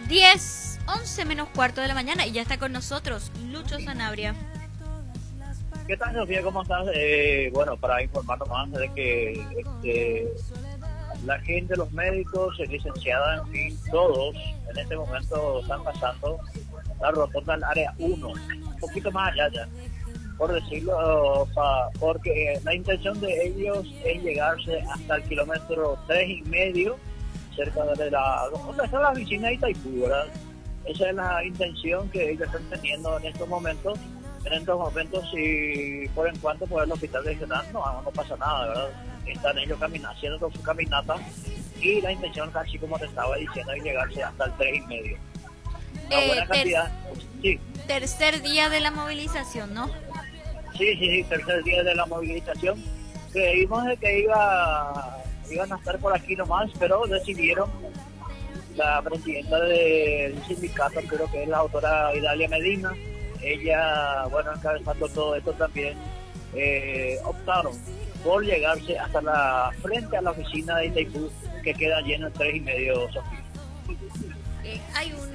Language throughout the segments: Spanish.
10:11 menos cuarto de la mañana y ya está con nosotros Lucho Sanabria. ¿Qué tal, Sofía? ¿Cómo estás? Bueno, para informarnos más de que la gente, los médicos, licenciadas, en fin, todos en este momento están pasando la rotonda al área 1, un poquito más allá ya, por decirlo, porque la intención de ellos es llegarse hasta el kilómetro 3,5, cerca de donde está la oficina de Itaipú, ¿verdad? Esa es la intención que ellos están teniendo en estos momentos. En estos momentos, si por en cuanto por el hospital regional no pasa nada, ¿verdad? Están ellos haciendo su caminata y la intención, casi como te estaba diciendo, es llegarse hasta el 3,5. Una buena cantidad. Sí. Tercer día de la movilización, ¿no? Sí, tercer día de la movilización. Creímos de que iban a estar por aquí nomás, pero decidieron, la presidenta del sindicato, creo que es la autora Idalia Medina, ella, bueno, encabezando todo esto también, optaron por llegarse hasta frente a la oficina de Itaipú, que queda lleno en 3,5, Sofía. Hay un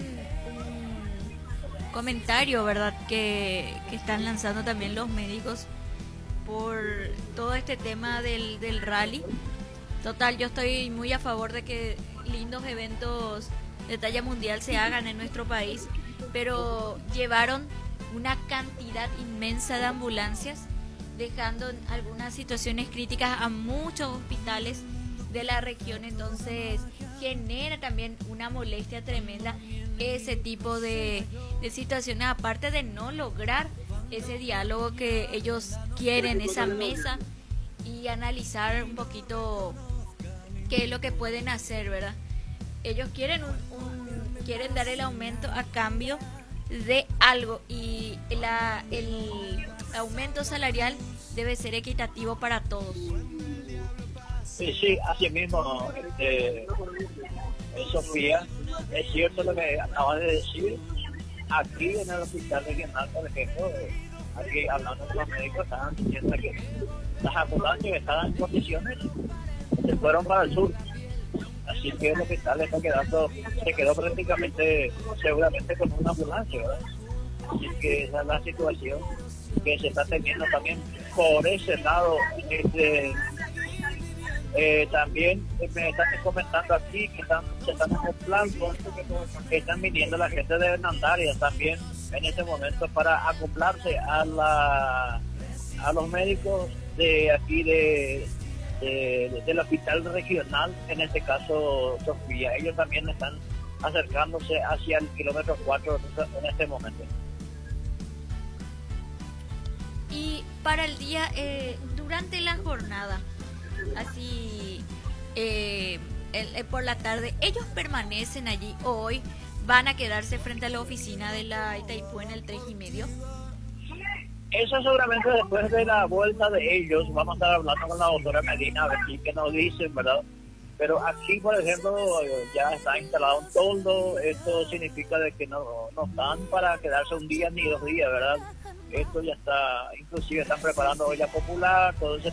comentario, ¿verdad?, que están lanzando también los médicos por todo este tema del rally. Total, yo estoy muy a favor de que lindos eventos de talla mundial se hagan en nuestro país, pero llevaron una cantidad inmensa de ambulancias, dejando en algunas situaciones críticas a muchos hospitales de la región. Entonces genera también una molestia tremenda ese tipo de situaciones, aparte de no lograr ese diálogo que ellos quieren, esa mesa, y analizar un poquito qué es lo que pueden hacer, ¿verdad? Ellos quieren quieren dar el aumento a cambio de algo, y el aumento salarial debe ser equitativo para todos. Sí, así mismo, Sofía, es cierto lo que acabas de decir. Aquí en el hospital regional, por ejemplo, aquí hablando con los médicos, estaban diciendo que las ambulancias que estaban en condiciones se fueron para el sur. Así que el hospital se quedó prácticamente, seguramente, con una ambulancia, ¿verdad? Así que esa es la situación que se está teniendo también por ese lado. También me están comentando aquí que se están acoplando, que están viniendo la gente de Hernandarias también en este momento para acoplarse a los médicos de aquí del hospital regional, en este caso Sofía. Ellos también están acercándose hacia el kilómetro 4 en este momento. Y para el día, durante la jornada, así por la tarde, ellos permanecen allí, hoy van a quedarse frente a la oficina de la Itaipú en el 3,5. Eso seguramente después de la vuelta de ellos, vamos a estar hablando con la doctora Medina a ver qué nos dicen, ¿verdad? Pero aquí, por ejemplo, ya está instalado un toldo. Esto significa de que no están para quedarse un día ni 2 días, ¿verdad? Esto ya está, inclusive están preparando olla popular, todo ese